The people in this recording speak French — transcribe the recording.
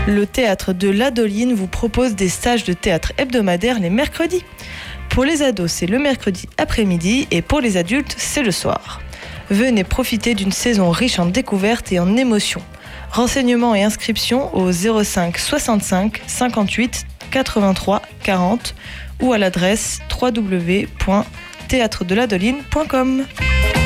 Le théâtre de l'Adoline vous propose des stages de théâtre hebdomadaires les mercredis. Pour les ados, c'est le mercredi après-midi et pour les adultes, c'est le soir. Venez profiter d'une saison riche en découvertes et en émotions. Renseignements et inscriptions au 05 65 58 83 40 ou à l'adresse www.théâtredeladoline.com.